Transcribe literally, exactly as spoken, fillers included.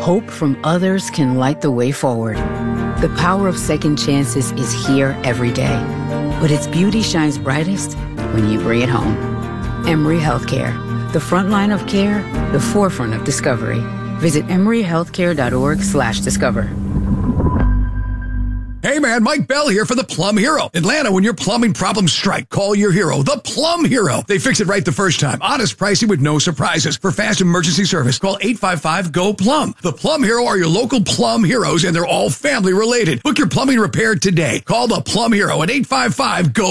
hope from others can light the way forward. The power of second chances is here every day, but its beauty shines brightest when you bring it home. Emory Healthcare, the front line of care, the forefront of discovery. Visit emoryhealthcare.org slash discover. Hey man, Mike Bell here for the Plum Hero. Atlanta, when your plumbing problems strike, call your hero, the Plum Hero. They fix it right the first time. Honest pricing with no surprises. For fast emergency service, call eight five five, G O, plum. The Plum Hero are your local plum heroes, and they're all family related. Book your plumbing repair today. Call the Plum Hero at eight five five, G O.